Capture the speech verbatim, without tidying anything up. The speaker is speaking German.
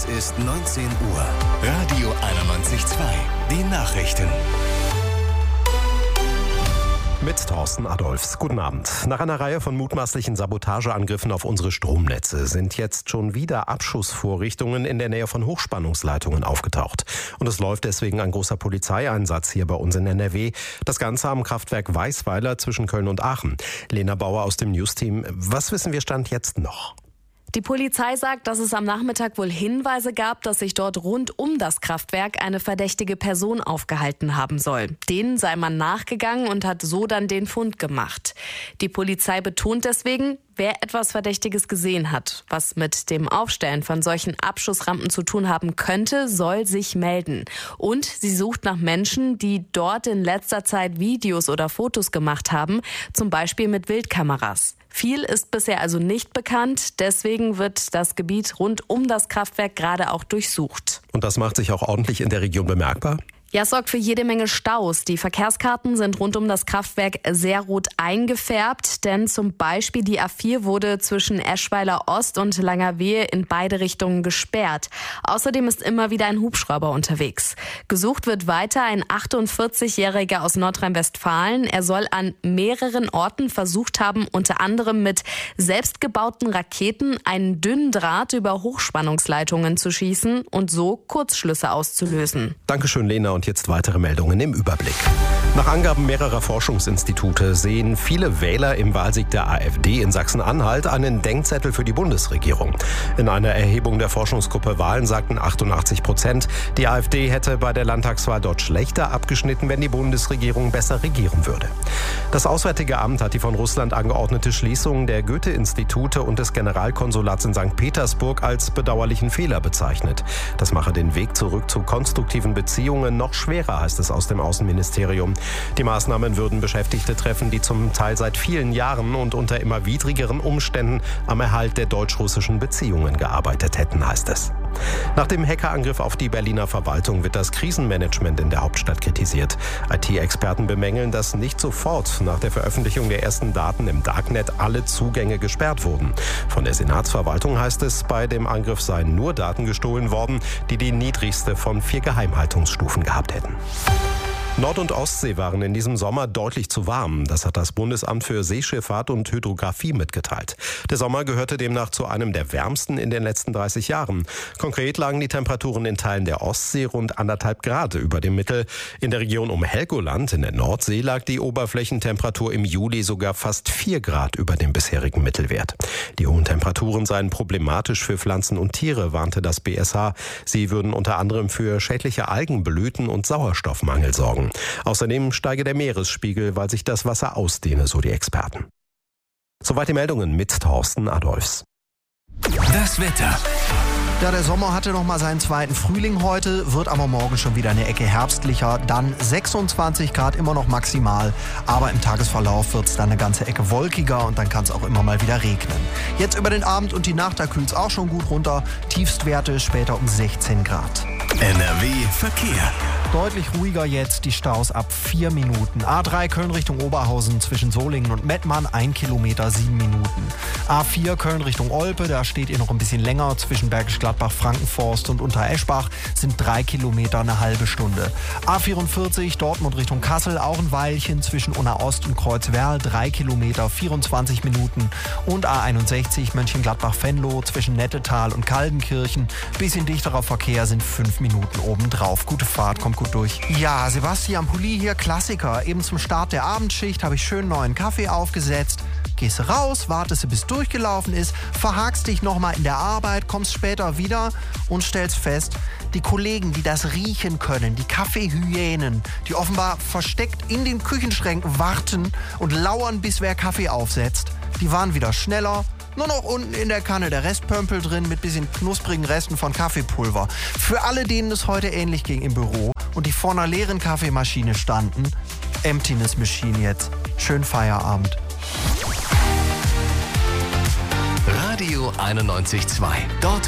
Es ist neunzehn Uhr. Radio einundneunzig Komma zwei. Die Nachrichten. Mit Thorsten Adolfs. Guten Abend. Nach einer Reihe von mutmaßlichen Sabotageangriffen auf unsere Stromnetze sind jetzt schon wieder Abschussvorrichtungen in der Nähe von Hochspannungsleitungen aufgetaucht. Und es läuft deswegen ein großer Polizeieinsatz hier bei uns in N R W. Das Ganze am Kraftwerk Weißweiler zwischen Köln und Aachen. Lena Bauer aus dem News-Team. Was wissen wir Stand jetzt noch? Die Polizei sagt, dass es am Nachmittag wohl Hinweise gab, dass sich dort rund um das Kraftwerk eine verdächtige Person aufgehalten haben soll. Denen sei man nachgegangen und hat so dann den Fund gemacht. Die Polizei betont deswegen, wer etwas Verdächtiges gesehen hat, was mit dem Aufstellen von solchen Abschussrampen zu tun haben könnte, soll sich melden. Und sie sucht nach Menschen, die dort in letzter Zeit Videos oder Fotos gemacht haben, zum Beispiel mit Wildkameras. Viel ist bisher also nicht bekannt, deswegen wird das Gebiet rund um das Kraftwerk gerade auch durchsucht. Und das macht sich auch ordentlich in der Region bemerkbar? Ja, es sorgt für jede Menge Staus. Die Verkehrskarten sind rund um das Kraftwerk sehr rot eingefärbt, denn zum Beispiel die A vier wurde zwischen Eschweiler Ost und Langerwehe in beide Richtungen gesperrt. Außerdem ist immer wieder ein Hubschrauber unterwegs. Gesucht wird weiter ein achtundvierzigjähriger aus Nordrhein-Westfalen. Er soll an mehreren Orten versucht haben, unter anderem mit selbstgebauten Raketen einen dünnen Draht über Hochspannungsleitungen zu schießen und so Kurzschlüsse auszulösen. Dankeschön, Lena. Und jetzt weitere Meldungen im Überblick. Nach Angaben mehrerer Forschungsinstitute sehen viele Wähler im Wahlsieg der AfD in Sachsen-Anhalt einen Denkzettel für die Bundesregierung. In einer Erhebung der Forschungsgruppe Wahlen sagten achtundachtzig Prozent, die AfD hätte bei der Landtagswahl dort schlechter abgeschnitten, wenn die Bundesregierung besser regieren würde. Das Auswärtige Amt hat die von Russland angeordnete Schließung der Goethe-Institute und des Generalkonsulats in Sankt Petersburg als bedauerlichen Fehler bezeichnet. Das mache den Weg zurück zu konstruktiven Beziehungen noch schwerer, heißt es aus dem Außenministerium. Die Maßnahmen würden Beschäftigte treffen, die zum Teil seit vielen Jahren und unter immer widrigeren Umständen am Erhalt der deutsch-russischen Beziehungen gearbeitet hätten, heißt es. Nach dem Hackerangriff auf die Berliner Verwaltung wird das Krisenmanagement in der Hauptstadt kritisiert. I T-Experten bemängeln, dass nicht sofort nach der Veröffentlichung der ersten Daten im Darknet alle Zugänge gesperrt wurden. Von der Senatsverwaltung heißt es, bei dem Angriff seien nur Daten gestohlen worden, die die niedrigste von vier Geheimhaltungsstufen gehabt hätten. Nord- und Ostsee waren in diesem Sommer deutlich zu warm. Das hat das Bundesamt für Seeschifffahrt und Hydrographie mitgeteilt. Der Sommer gehörte demnach zu einem der wärmsten in den letzten dreißig Jahren. Konkret lagen die Temperaturen in Teilen der Ostsee rund anderthalb Grad über dem Mittel. In der Region um Helgoland in der Nordsee lag die Oberflächentemperatur im Juli sogar fast vier Grad über dem bisherigen Mittelwert. Die hohen Temperaturen seien problematisch für Pflanzen und Tiere, warnte das B S H. Sie würden unter anderem für schädliche Algenblüten und Sauerstoffmangel sorgen. Außerdem steige der Meeresspiegel, weil sich das Wasser ausdehne, so die Experten. Soweit die Meldungen mit Thorsten Adolfs. Das Wetter. Ja, der Sommer hatte noch mal seinen zweiten Frühling heute, wird aber morgen schon wieder eine Ecke herbstlicher. Dann sechsundzwanzig Grad immer noch maximal, aber im Tagesverlauf wird es dann eine ganze Ecke wolkiger und dann kann es auch immer mal wieder regnen. Jetzt über den Abend und die Nacht, da kühlt es auch schon gut runter. Tiefstwerte später um sechzehn Grad. N R W Verkehr. Deutlich ruhiger jetzt, die Staus ab vier Minuten. A drei Köln Richtung Oberhausen zwischen Solingen und Mettmann, ein Kilometer, sieben Minuten. A vier Köln Richtung Olpe, da steht ihr noch ein bisschen länger zwischen Bergisch Gladbach, Frankenforst und Untereschbach, sind drei Kilometer, eine halbe Stunde. A vierundvierzig Dortmund Richtung Kassel, auch ein Weilchen zwischen Unna Ost und Kreuzwerl, drei Kilometer, vierundzwanzig Minuten. Und A einundsechzig Mönchengladbach-Venlo zwischen Nettetal und Kaldenkirchen, bisschen dichterer Verkehr, sind fünf Minuten obendrauf. Gute Fahrt, kommt gut durch. Ja, Sebastian Pulli hier, Klassiker. Eben zum Start der Abendschicht habe ich schön neuen Kaffee aufgesetzt. Gehst raus, wartest bis durchgelaufen ist, verhakst dich nochmal in der Arbeit, kommst später wieder und stellst fest, die Kollegen, die das riechen können, die Kaffeehyänen, die offenbar versteckt in den Küchenschränken warten und lauern, bis wer Kaffee aufsetzt, die waren wieder schneller. Nur noch unten in der Kanne der Restpömpel drin mit bisschen knusprigen Resten von Kaffeepulver. Für alle, denen es heute ähnlich ging im Büro und die vor einer leeren Kaffeemaschine standen, Emptiness Machine jetzt. Schönen Feierabend. Radio einundneunzig Komma zwei. Dort